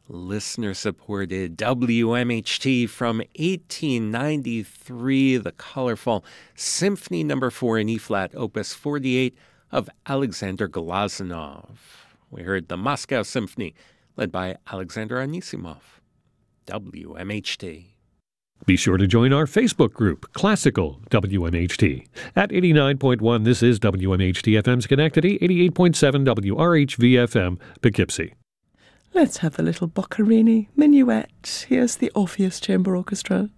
listener-supported WMHT from 1893, the colorful Symphony No. 4 in E-flat, Opus 48 of Alexander Glazunov. We heard the Moscow Symphony, led by Alexander Anisimov. WMHT. Be sure to join our Facebook group, Classical WMHT. At 89.1, this is WMHT FM Schenectady, 88.7 WRHV FM Poughkeepsie. Let's have the little Boccherini Minuet. Here's the Orpheus Chamber Orchestra.